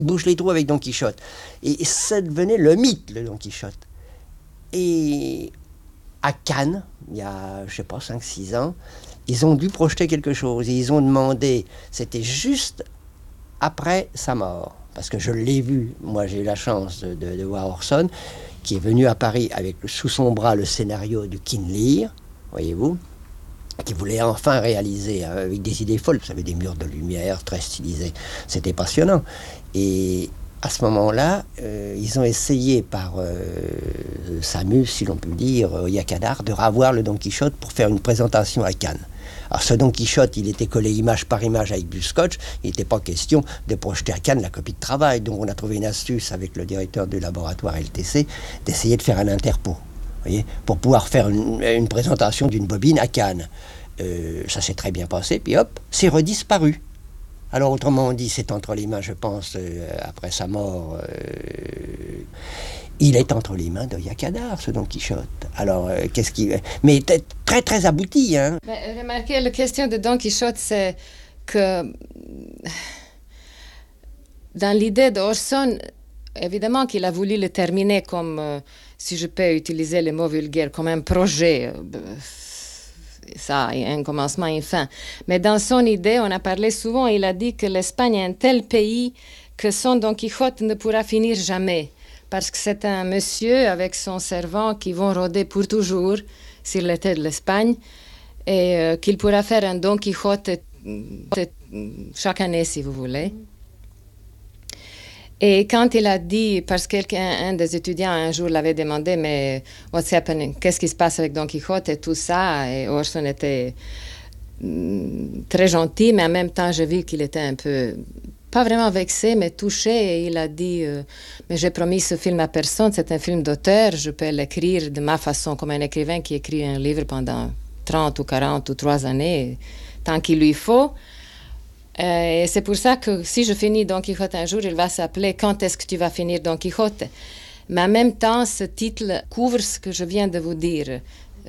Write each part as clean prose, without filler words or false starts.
bouche les trous avec Don Quichotte. Et ça devenait le mythe, le Don Quichotte. Et à Cannes, il y a, je sais pas, 5-6 ans, ils ont dû projeter quelque chose. Et ils ont demandé, c'était juste après sa mort, parce que je l'ai vu, moi j'ai eu la chance de voir Orson, qui est venu à Paris avec sous son bras le scénario du King Lear, voyez-vous, qui voulait enfin réaliser avec des idées folles. Vous savez, des murs de lumière très stylisés. C'était passionnant. Et à ce moment-là, ils ont essayé par Samus, si l'on peut dire, Yakadar, de ravoir le Don Quichotte pour faire une présentation à Cannes. Alors ce Don Quichotte, il était collé image par image avec du scotch. Il n'était pas question de projeter à Cannes la copie de travail. Donc on a trouvé une astuce avec le directeur du laboratoire LTC d'essayer de faire un interpôt. Voyez, pour pouvoir faire une présentation d'une bobine à Cannes. Ça s'est très bien passé, puis hop, c'est redisparu. Alors autrement dit, c'est entre les mains, je pense, après sa mort, il est entre les mains de Yakadar, ce Don Quichotte. Alors, qu'est-ce qui... Mais très très abouti, hein. Mais, remarquez, la question de Don Quichotte, c'est que dans l'idée d'Orson, évidemment qu'il a voulu le terminer comme, si je peux utiliser le mot vulgaire, comme un projet. Ça, un commencement et une fin. Mais dans son idée, on a parlé souvent, il a dit que l'Espagne est un tel pays que son Don Quichotte ne pourra finir jamais. Parce que c'est un monsieur avec son servant qui vont rôder pour toujours sur les terres de l'Espagne et qu'il pourra faire un Don Quichotte chaque année, si vous voulez. Et quand il a dit, parce qu'un des étudiants un jour l'avait demandé, mais what's happening, qu'est-ce qui se passe avec Don Quichotte et tout ça, et Orson était très gentil, mais en même temps, j'ai vu qu'il était un peu, pas vraiment vexé, mais touché, et il a dit, mais j'ai promis ce film à personne, c'est un film d'auteur, je peux l'écrire de ma façon, comme un écrivain qui écrit un livre pendant 30 ou 40 ou 3 années, tant qu'il lui faut. Et c'est pour ça que si je finis Don Quichotte un jour, il va s'appeler « Quand est-ce que tu vas finir Don Quichotte ?» Mais en même temps, ce titre couvre ce que je viens de vous dire,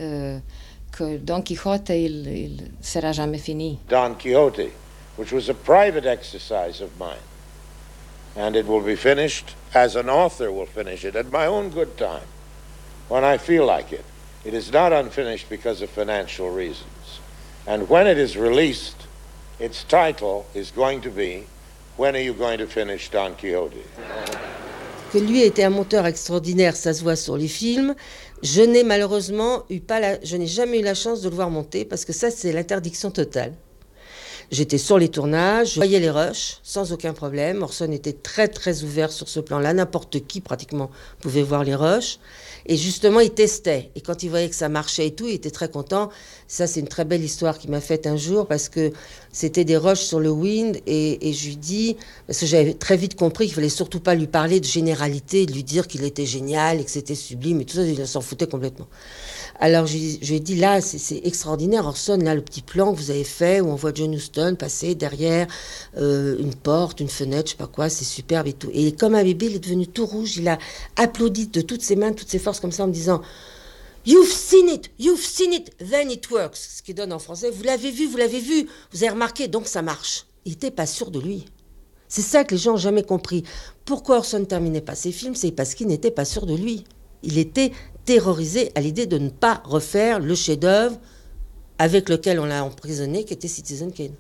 que Don Quichotte, il sera jamais fini. Don Quixote, which was a private exercise of mine. And it will be finished as an author will finish it at my own good time, when I feel like it. It is not unfinished because of financial reasons. And when it is released, its title is going to be, When are you going to finish Don Quixote? Que lui était un monteur extraordinaire, ça se voit sur les films. Je n'ai malheureusement je n'ai jamais eu la chance de le voir monter parce que ça, c'est l'interdiction totale. J'étais sur les tournages, je voyais les rushs sans aucun problème. Orson était très très ouvert sur ce plan-là. N'importe qui pratiquement pouvait voir les rushs. Et justement, il testait. Et quand il voyait que ça marchait et tout, il était très content. Ça, c'est une très belle histoire qu'il m'a faite un jour parce que c'était des rushs sur le Wind. Et je lui dis, parce que j'avais très vite compris qu'il fallait surtout pas lui parler de généralité, de lui dire qu'il était génial et que c'était sublime et tout ça. Il s'en foutait complètement. Alors je lui ai dit, là, c'est extraordinaire, Orson, là, le petit plan que vous avez fait, où on voit John Huston passer derrière une porte, une fenêtre, je sais pas quoi, c'est superbe et tout. Et comme un bébé, il est devenu tout rouge, il a applaudi de toutes ses mains, de toutes ses forces, comme ça, en me disant « You've seen it, then it works », ce qui donne en français « Vous l'avez vu, vous avez remarqué, donc ça marche ». Il n'était pas sûr de lui. C'est ça que les gens n'ont jamais compris. Pourquoi Orson ne terminait pas ses films? C'est parce qu'il n'était pas sûr de lui. Il était terrorisé à l'idée de ne pas refaire le chef-d'œuvre avec lequel on l'a emprisonné, qui était Citizen Kane.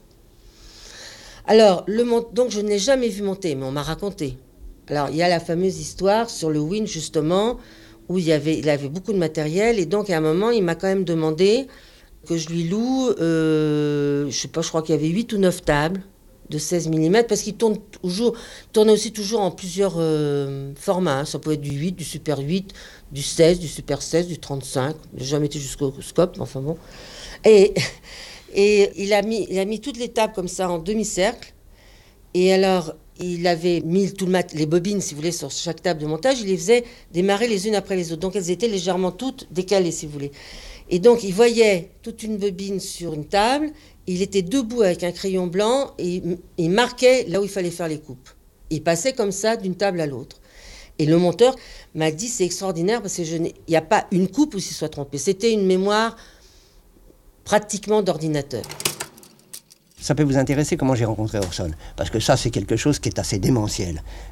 Alors, donc je ne l'ai jamais vu monter, mais on m'a raconté. Alors, il y a la fameuse histoire sur le Wind, justement, où il avait beaucoup de matériel, et donc à un moment, il m'a quand même demandé que je lui loue, je crois qu'il y avait 8 ou 9 tables de 16 mm, parce qu'il tournait aussi toujours en plusieurs formats. Hein. Ça pouvait être du 8, du Super 8, du 16, du Super 16, du 35. J'ai jamais été jusqu'au scope, mais enfin bon. Et il a mis toutes les tables comme ça en demi-cercle. Et alors, il avait mis les bobines, si vous voulez, sur chaque table de montage. Il les faisait démarrer les unes après les autres. Donc, elles étaient légèrement toutes décalées, si vous voulez. Et donc, il voyait toute une bobine sur une table. Il était debout avec un crayon blanc et il marquait là où il fallait faire les coupes. Il passait comme ça d'une table à l'autre. Et le monteur m'a dit, c'est extraordinaire parce qu'il n'y a pas une coupe où il se soit trompé. C'était une mémoire pratiquement d'ordinateur. ça peut vous intéresser comment j'ai rencontré Orson. Parce que ça, c'est quelque chose qui est assez démentiel.